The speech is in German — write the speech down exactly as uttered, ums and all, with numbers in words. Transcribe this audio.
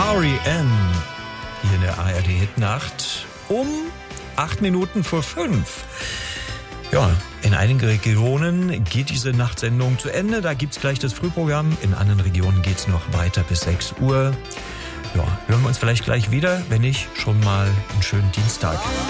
R E M hier in der A R D-Hitnacht um acht Minuten vor fünf. Ja, in einigen Regionen geht diese Nachtsendung zu Ende. Da gibt's gleich das Frühprogramm. In anderen Regionen geht's noch weiter bis sechs Uhr. Ja, hören wir uns vielleicht gleich wieder. Wenn nicht, schon mal einen schönen Dienstag.